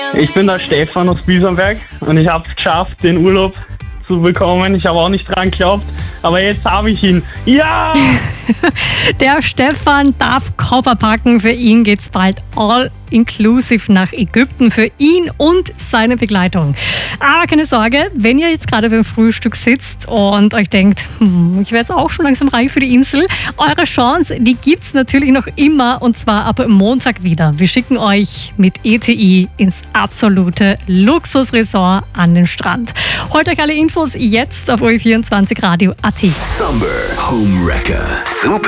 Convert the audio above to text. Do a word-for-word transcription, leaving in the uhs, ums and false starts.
Ich bin der Stefan aus Biesenberg und ich habe es geschafft, den Urlaub zu bekommen. Ich habe auch nicht dran geglaubt, aber jetzt habe ich ihn. Ja! Der Stefan darf Koffer packen. Für ihn geht's bald all inclusive nach Ägypten. Für ihn und seine Begleitung. Aber keine Sorge, wenn ihr jetzt gerade beim Frühstück sitzt und euch denkt, hm, ich werde jetzt auch schon langsam reif für die Insel, eure Chance, die gibt's natürlich noch immer und zwar ab Montag wieder. Wir schicken euch mit E T I ins absolute Luxusresort an den Strand. Holt euch alle Infos jetzt auf O E vierundzwanzig Radio Punkt A T. Summer Home Wrecker. Super